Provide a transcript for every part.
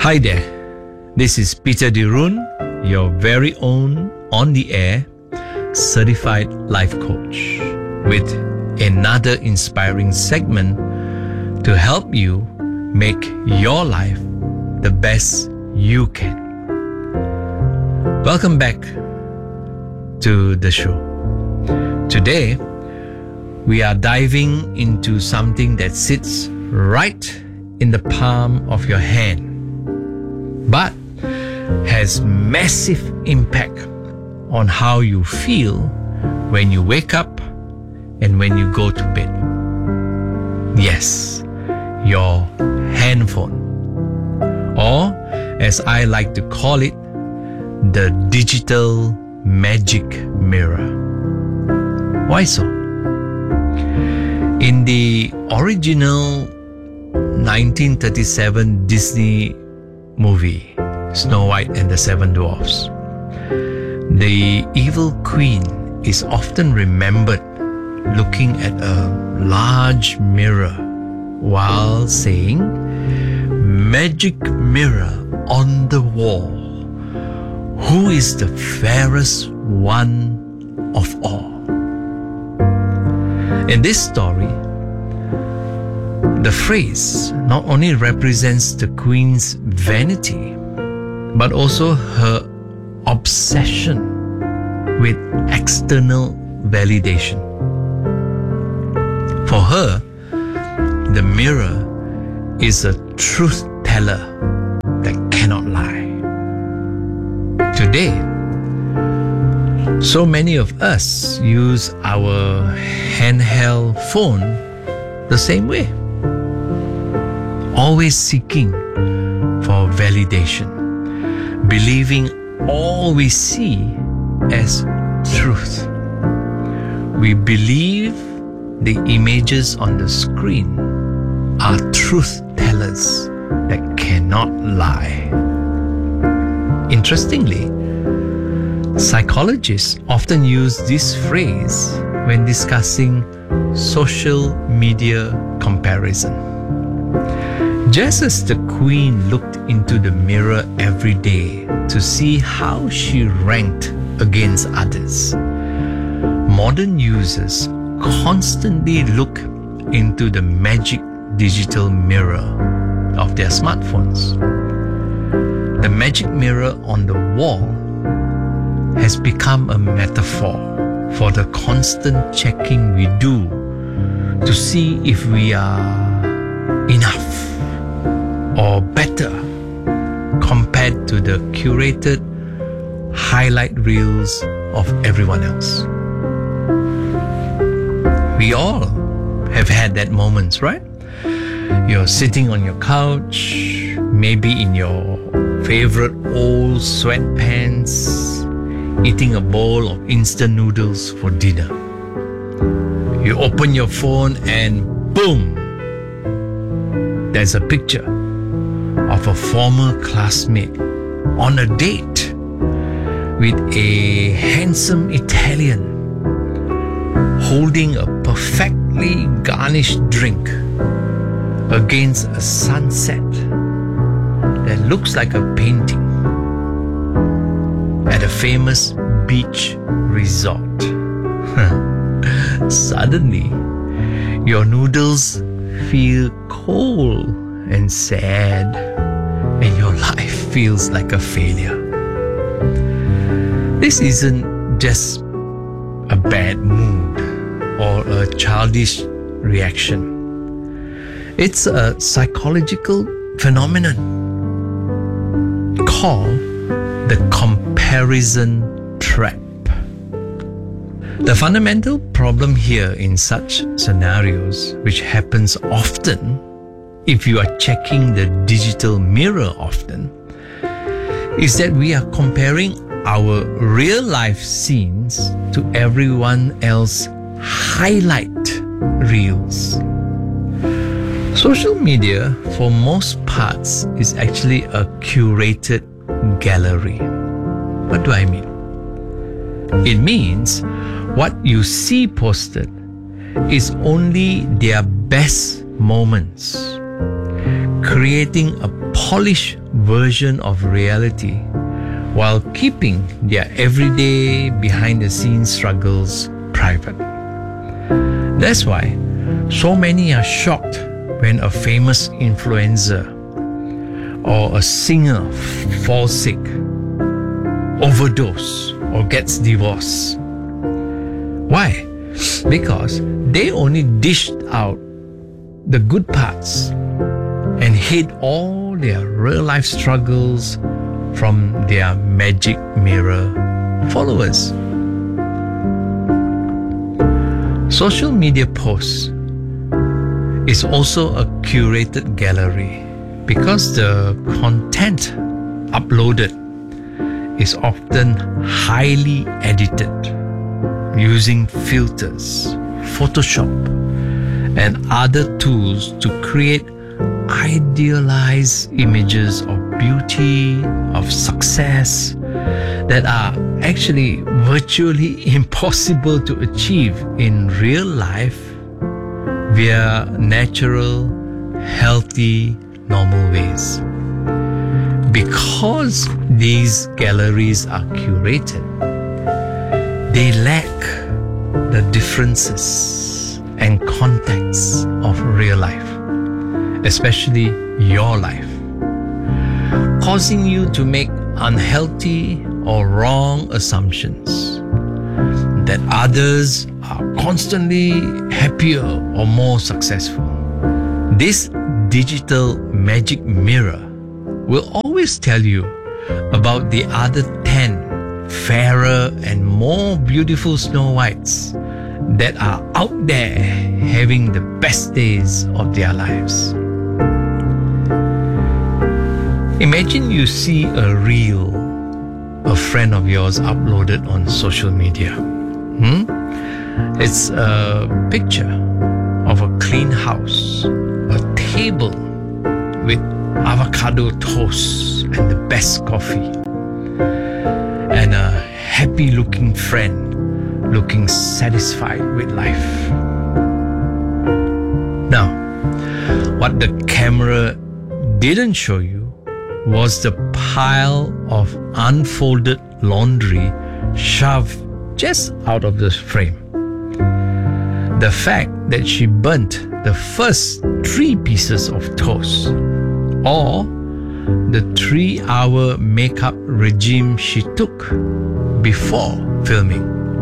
Hi there, this is Peter Dirun, your very own on-the-air certified life coach, with another inspiring segment to help you make your life the best you can. Welcome back to the show. Today, we are diving into something that sits right in the palm of your hand, but has massive impact on how you feel when you wake up and when you go to bed. Yes, your handphone, or as I like to call it, the digital magic mirror. Why so? In the original 1937 Disney movie, Snow White and the Seven Dwarfs, the evil queen is often remembered looking at a large mirror while saying, "Magic mirror on the wall, who is the fairest one of all?" In this story, the phrase not only represents the queen's vanity, but also her obsession with external validation. For her, the mirror is a truth teller that cannot lie. Today, so many of us use our handheld phone the same way, always seeking for validation, believing all we see as truth. We believe the images on the screen are truth tellers that cannot lie. Interestingly, psychologists often use this phrase when discussing social media comparison. Just as the queen looked into the mirror every day to see how she ranked against others, modern users constantly look into the magic digital mirror of their smartphones. The magic mirror on the wall has become a metaphor for the constant checking we do to see if we are enough or better compared to the curated highlight reels of everyone else. We all have had that moments, right? You're sitting on your couch, maybe in your favorite old sweatpants, eating a bowl of instant noodles for dinner. You open your phone and boom, there's a picture of a former classmate on a date with a handsome Italian holding a perfectly garnished drink against a sunset that looks like a painting at a famous beach resort. Suddenly, your noodles feel cold and sad, and your life feels like a failure. This isn't just a bad mood or a childish reaction. It's a psychological phenomenon called the comparison trap. The fundamental problem here in such scenarios, which happens often if you are checking the digital mirror often, is that we are comparing our real life scenes to everyone else's highlight reels. Social media, for most parts, is actually a curated gallery. What do I mean? It means what you see posted is only their best moments, creating a polished version of reality while keeping their everyday behind-the-scenes struggles private. That's why so many are shocked when a famous influencer or a singer falls sick, overdose, or gets divorced. Why? Because they only dished out the good parts and hid all their real-life struggles from their magic mirror followers. Social media posts is also a curated gallery because the content uploaded is often highly edited using filters, Photoshop, and other tools to create idealized images of beauty, of success that are actually virtually impossible to achieve in real life via natural, healthy, normal ways. Because these galleries are curated, they lack the differences and context of real life, especially your life, causing you to make unhealthy or wrong assumptions that others are constantly happier or more successful. This digital magic mirror will always tell you about the other 10 fairer and more beautiful Snow Whites that are out there having the best days of their lives. Imagine you see a reel a friend of yours uploaded on social media. It's a picture of a clean house, a table with avocado toast and the best coffee, and a happy looking friend looking satisfied with life. Now, what the camera didn't show you was the pile of unfolded laundry shoved just out of the frame. The fact that she burnt the first 3 pieces of toast, or the 3-hour makeup regime she took before filming.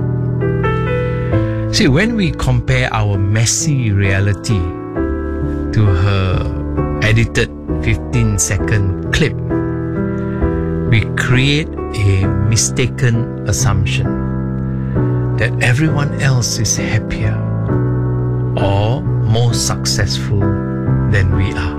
See, when we compare our messy reality to her edited 15-second clip, we create a mistaken assumption that everyone else is happier or more successful than we are.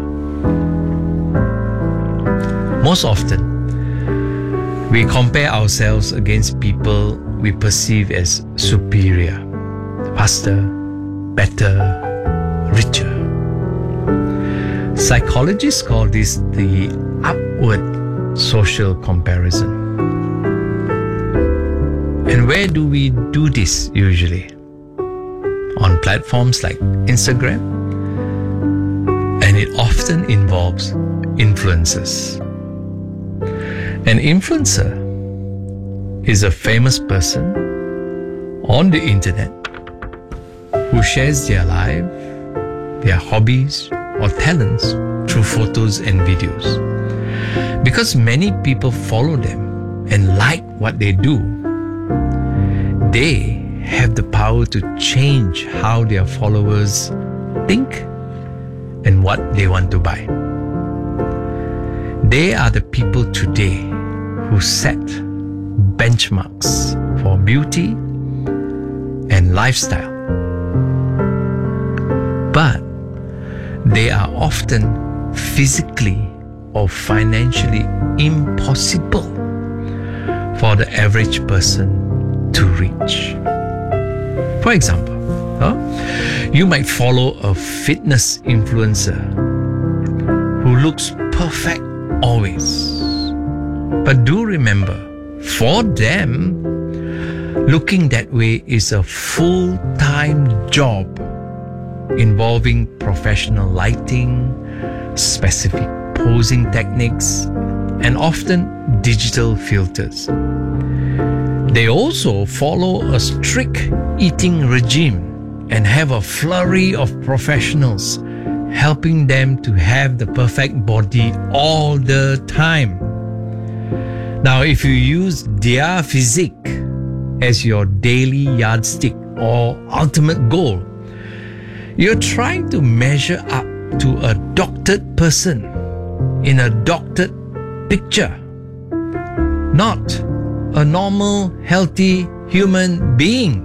Most often, we compare ourselves against people we perceive as superior, faster, better, richer. Psychologists call this the upward social comparison. And where do we do this usually? On platforms like Instagram, and it often involves influencers. An influencer is a famous person on the internet who shares their life, their hobbies, or talents through photos and videos. Because many people follow them and like what they do, they have the power to change how their followers think and what they want to buy. They are the people today who set benchmarks for beauty and lifestyle. But they are often physically or financially impossible for the average person to reach. For example, you might follow a fitness influencer who looks perfect always. But do remember, for them, looking that way is a full-time job involving professional lighting, specific posing techniques, and often digital filters. They also follow a strict eating regime and have a flurry of professionals helping them to have the perfect body all the time. Now, if you use their physique as your daily yardstick or ultimate goal, you're trying to measure up to a doctored person in a doctored picture, not a normal, healthy human being.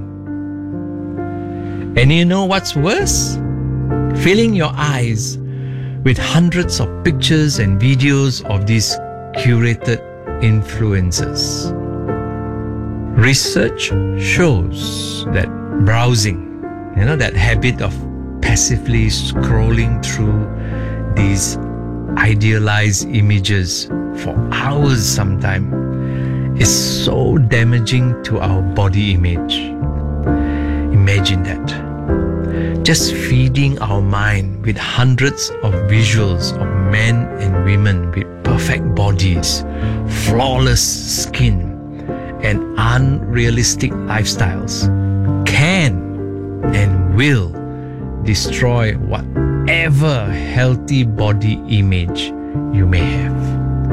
And you know what's worse? Filling your eyes with hundreds of pictures and videos of these curated influencers. Research shows that browsing, that habit of passively scrolling through these idealized images for hours sometimes, is so damaging to our body image. Imagine that. Just feeding our mind with hundreds of visuals of men and women with perfect bodies, flawless skin, and unrealistic lifestyles can and will destroy whatever healthy body image you may have.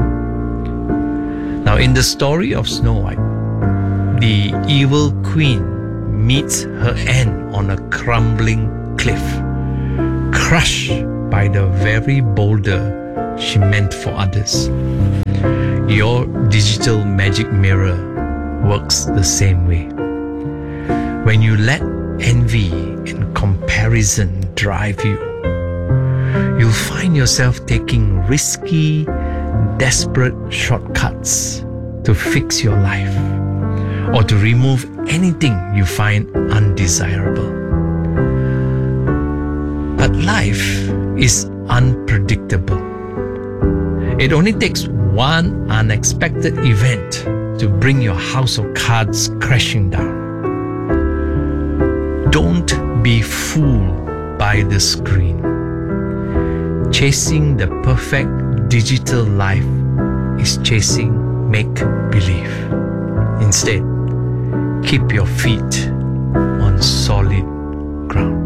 Now, in the story of Snow White, the evil queen meets her end on a crumbling cliff, crushed by the very boulder she meant for others. Your digital magic mirror works the same way. When you let envy and comparison drive you, you'll find yourself taking risky, desperate shortcuts to fix your life or to remove anything you find undesirable. But life is unpredictable. It only takes one unexpected event to bring your house of cards crashing down. Don't be fooled by the screen. Chasing the perfect digital life is chasing make-believe. Instead, keep your feet on solid ground.